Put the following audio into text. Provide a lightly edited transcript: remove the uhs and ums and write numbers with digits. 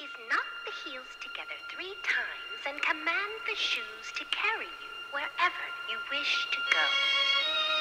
is knock the heels together 3 times and command the shoes to carry you wherever you wish to go.